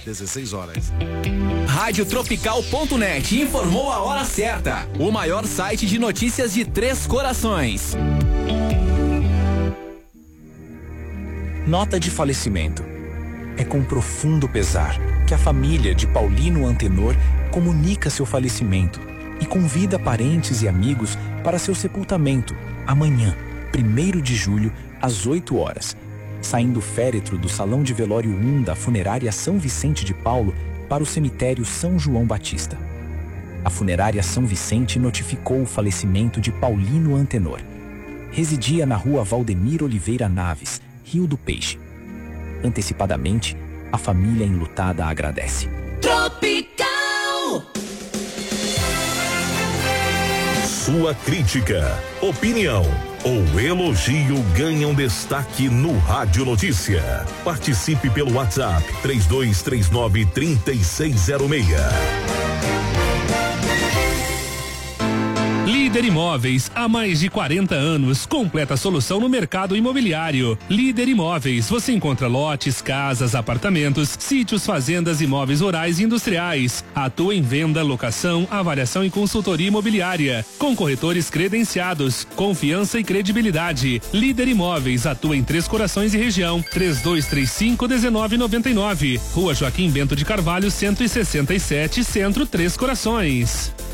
16 horas. Radiotropical.net informou a hora certa. O maior site de notícias de Três Corações. Nota de falecimento. É com profundo pesar que a família de Paulino Antenor comunica seu falecimento e convida parentes e amigos para seu sepultamento amanhã, 1º de julho, às 8 horas, saindo o féretro do Salão de Velório 1 da Funerária São Vicente de Paulo para o cemitério São João Batista. A Funerária São Vicente notificou o falecimento de Paulino Antenor. Residia na rua Valdemir Oliveira Naves, Rio do Peixe. Antecipadamente, a família enlutada agradece. Tropical! Sua crítica, opinião ou elogio ganham destaque no Rádio Notícia. Participe pelo WhatsApp 3239-3606. Líder Imóveis, há mais de 40 anos, completa solução no mercado imobiliário. Líder Imóveis, você encontra lotes, casas, apartamentos, sítios, fazendas, imóveis rurais e industriais. Atua em venda, locação, avaliação e consultoria imobiliária. Com corretores credenciados, confiança e credibilidade. Líder Imóveis, atua em Três Corações e região. 3235-1999. Rua Joaquim Bento de Carvalho, 167, Centro, Três Corações.